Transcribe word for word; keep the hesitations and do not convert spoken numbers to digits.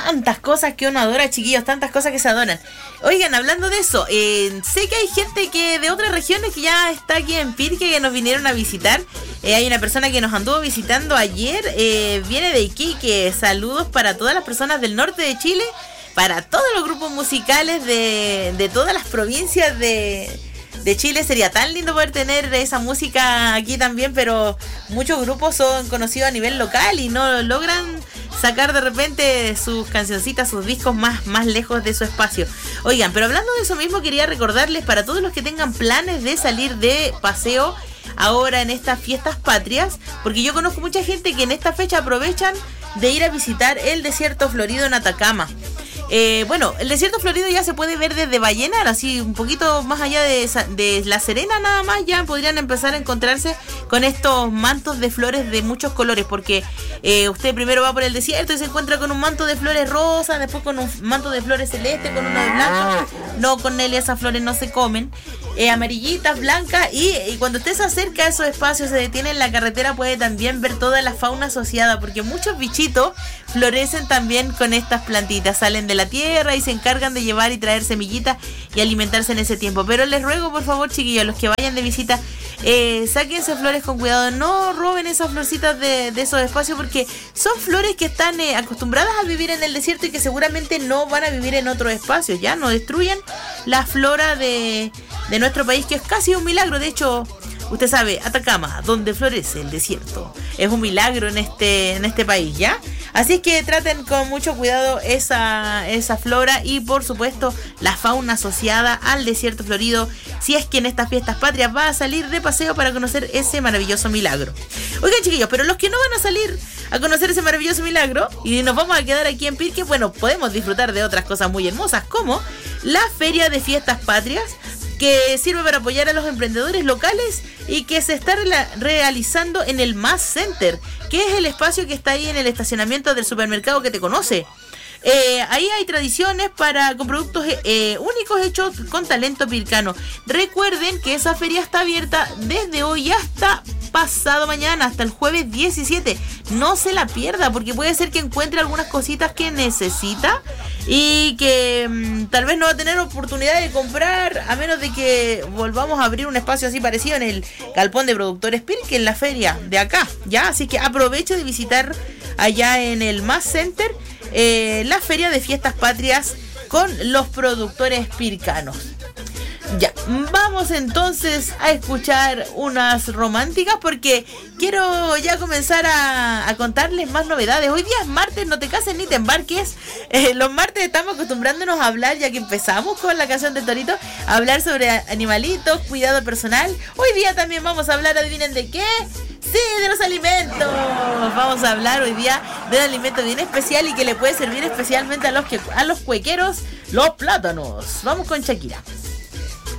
tantas cosas que uno adora, chiquillos, tantas cosas que se adoran. Oigan, hablando de eso, eh, sé que hay gente que de otras regiones que ya está aquí en Pirque, que nos vinieron a visitar. Eh, hay una persona que nos anduvo visitando ayer, eh, viene de Iquique. Saludos para todas las personas del norte de Chile, para todos los grupos musicales de, de todas las provincias de... de Chile. Sería tan lindo poder tener esa música aquí también, pero muchos grupos son conocidos a nivel local y no logran sacar de repente sus cancioncitas, sus discos más, más lejos de su espacio. Oigan, pero hablando de eso mismo, quería recordarles para todos los que tengan planes de salir de paseo ahora en estas fiestas patrias, porque yo conozco mucha gente que en esta fecha aprovechan de ir a visitar el desierto florido en Atacama. Eh, bueno, el desierto florido ya se puede ver desde Vallenar, así un poquito más allá de, de La Serena nada más, ya podrían empezar a encontrarse con estos mantos de flores de muchos colores, porque eh, usted primero va por el desierto y se encuentra con un manto de flores rosas, después con un manto de flores celeste, con uno de blanca. No, Cornelia, esas flores no se comen. Eh, amarillitas, blancas, y, y cuando usted se acerca a esos espacios, se detiene en la carretera, puede también ver toda la fauna asociada, porque muchos bichitos florecen también con estas plantitas, salen de la tierra y se encargan de llevar y traer semillitas y alimentarse en ese tiempo. Pero les ruego, por favor, chiquillos, los que vayan de visita, eh, sáquense flores con cuidado, no roben esas florcitas de, de esos espacios, porque son flores que están eh, acostumbradas a vivir en el desierto y que seguramente no van a vivir en otros espacios, ya no destruyan la flora de, de nuestro país, que es casi un milagro. De hecho, usted sabe, Atacama, donde florece el desierto, es un milagro en este, en este país, ¿ya? Así es que traten con mucho cuidado esa, esa flora y, por supuesto, la fauna asociada al desierto florido, si es que en estas fiestas patrias va a salir de paseo para conocer ese maravilloso milagro. Oigan, chiquillos, pero los que no van a salir a conocer ese maravilloso milagro y nos vamos a quedar aquí en Pirque, bueno, podemos disfrutar de otras cosas muy hermosas, como la Feria de Fiestas Patrias, que sirve para apoyar a los emprendedores locales y que se está re- realizando en el Mass Center, que es el espacio que está ahí en el estacionamiento del supermercado que te conoce. Eh, ahí hay tradiciones para con productos eh, únicos hechos con talento pircano. Recuerden que esa feria está abierta desde hoy hasta pasado mañana, hasta el jueves diecisiete. No se la pierda, porque puede ser que encuentre algunas cositas que necesita y que mmm, tal vez no va a tener oportunidad de comprar, a menos de que volvamos a abrir un espacio así parecido en el Galpón de Productores Pirque, en la feria de acá, ¿ya? Así que aproveche de visitar allá en el Mass Center eh, la Feria de Fiestas Patrias con los productores pircanos. Ya, vamos entonces a escuchar unas románticas, porque quiero ya comenzar a, a contarles más novedades. Hoy día es martes, no te cases ni te embarques. Eh, los martes estamos acostumbrándonos a hablar, ya que empezamos con la canción de Torito, a hablar sobre animalitos, cuidado personal. Hoy día también vamos a hablar, adivinen de qué. Sí, de los alimentos. Vamos a hablar hoy día de un alimento bien especial y que le puede servir especialmente a los, que, a los cuequeros, los plátanos. Vamos con Shakira.